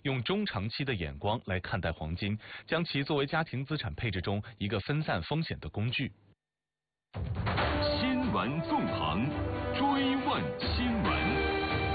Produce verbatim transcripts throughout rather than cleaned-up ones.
用中长期的眼光来看待黄金，将其作为家庭资产配置中一个分散风险的工具。 新闻纵横，追问新闻。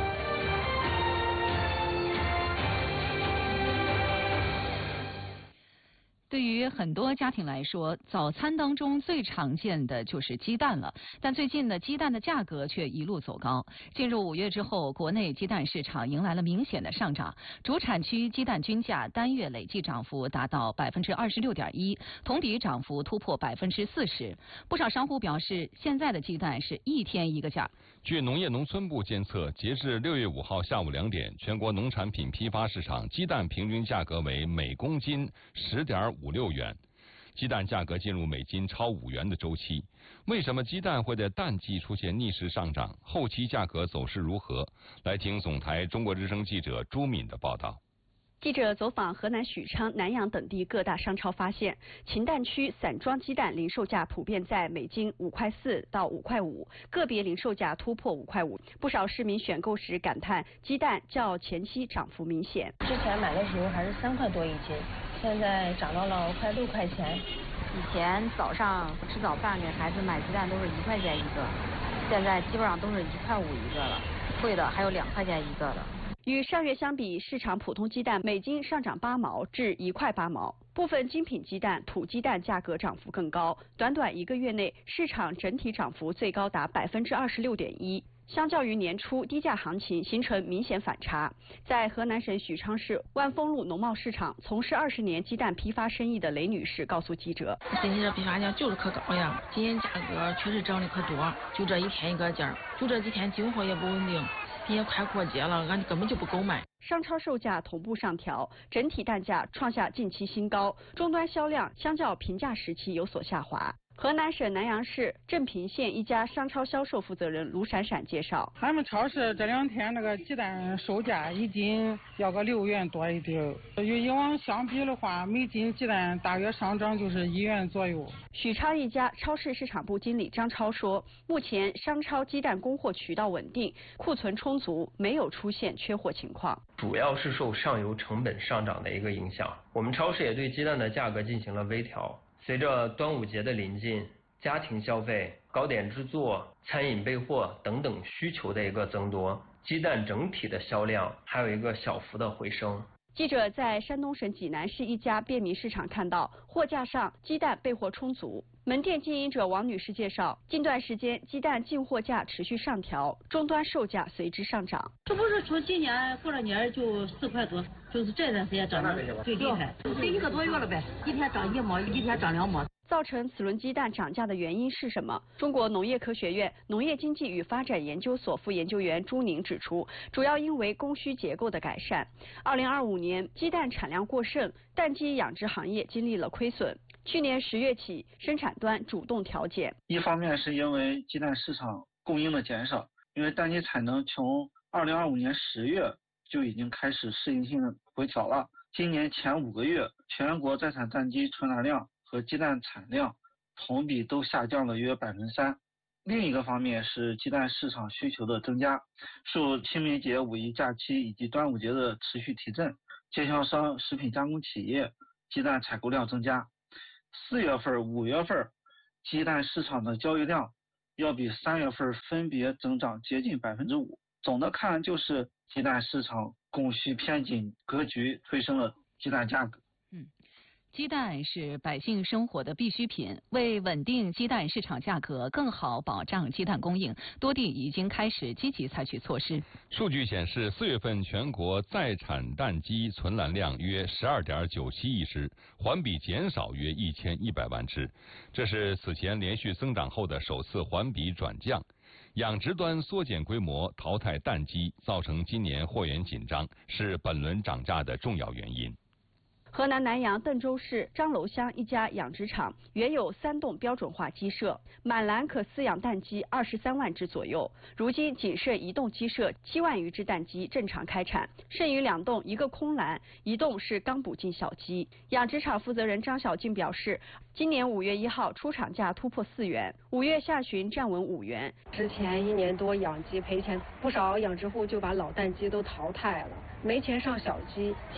对于很多家庭来说，早餐当中最常见的就是鸡蛋了。但最近呢，鸡蛋的价格却一路走高。进入五月之后，国内鸡蛋市场迎来了明显的上涨，主产区鸡蛋均价单月累计涨幅达到百分之二十六点一，同比涨幅突破百分之四十。不少商户表示，现在的鸡蛋是一天一个价。 据农业农村部监测，截至六月五号下午两点，全国农产品批发市场鸡蛋平均价格为每公斤十点五六元，鸡蛋价格进入每斤超五元的周期。为什么鸡蛋会在淡季出现逆势上涨？后期价格走势如何？来听总台中国之声记者朱敏的报道。 记者走访河南许昌、南阳等地各大商超，发现秦蛋区散装鸡蛋零售价普遍在每斤五块四到五块五，个别零售价突破五块五。不少市民选购时感叹，鸡蛋较前期涨幅明显。 之前买的时候还是三块多一斤，现在涨到了快六块钱。 以前早上吃早饭给孩子买鸡蛋都是一块钱一个，现在基本上都是一块五一个了，贵的还有两块钱一个的。 与上月相比，市场普通鸡蛋每斤上涨八毛至一块八毛，部分精品鸡蛋、土鸡蛋价格涨幅更高。短短一个月内，市场整体涨幅最高达百分之二十六点一。相较于年初低价行情，形成明显反差。在河南省许昌市万丰路农贸市场从事二十年鸡蛋批发生意的雷女士告诉记者：“ 最近这批发价就是可高呀，今年价格确实涨得可多，就这一天一个价，就这几天进货也不稳定。今年快过节了，俺根本就不够卖。” 商超售价同步上调，整体蛋价创下近期新高，终端销量相较平价时期有所下滑。河南省南阳市镇平县一家商超销售负责人卢闪闪介绍， 他们超市这两天那个鸡蛋售价一斤要个六元多一点，与以往相比的话，每斤鸡蛋大约上涨就是一元左右。 许昌一家超市市场部经理张超说，目前商超鸡蛋供货渠道稳定，库存充足，没有出现缺货情况。 主要是受上游成本上涨的一个影响，我们超市也对鸡蛋的价格进行了微调。随着端午节的临近，家庭消费、糕点制作、餐饮备货等等需求的一个增多，鸡蛋整体的销量还有一个小幅的回升。 记者在山东省济南市一家便民市场看到，货架上鸡蛋备货充足。门店经营者王女士介绍，近段时间鸡蛋进货价持续上调，终端售价随之上涨。 这不是说今年过了年就四块多，就是这段时间涨得最厉害，这一个多月了呗，一天涨一毛，一天涨两毛。 造成此轮鸡蛋涨价的原因是什么？中国农业科学院农业经济与发展研究所副研究员朱宁指出，主要因为供需结构的改善。二零二五年鸡蛋产量过剩，蛋鸡养殖行业经历了亏损。去年十月起，生产端主动调减。 一方面是因为鸡蛋市场供应的减少，因为蛋鸡产能从二零二五年十月就已经开始适应性的回调了。今年前五个月，全国在产蛋鸡存栏量和鸡蛋产量同比都下降了约百分之三。另一个方面是鸡蛋市场需求的增加，受清明节、五一假期以及端午节的持续提振，经销商、食品加工企业鸡蛋采购量增加。四月份、五月份鸡蛋市场的交易量要比三月份分别增长接近百分之五。总的看，就是鸡蛋市场供需偏紧格局推升了鸡蛋价格。 嗯。鸡蛋是百姓生活的必需品，为稳定鸡蛋市场价格，更好保障鸡蛋供应，多地已经开始积极采取措施。 数据显示，四月份全国在产蛋鸡存栏量约十二点九七亿只，环比减少约一千一百万只，这是此前连续增长后的首次环比转降。养殖端缩减规模，淘汰蛋鸡，造成今年货源紧张，是本轮涨价的重要原因。 河南南阳邓州市张楼乡一家养殖场原有三栋标准化鸡舍，满栏可饲养蛋鸡二十三万只左右，如今仅剩一栋鸡舍七万余只蛋鸡正常开产，剩余两栋一个空栏，一栋是刚补进小鸡。养殖场负责人张小静表示，今年五月一号出厂价突破四元，五月下旬站稳五元。 之前一年多养鸡赔钱，不少养殖户就把老蛋鸡都淘汰了，没钱上小鸡。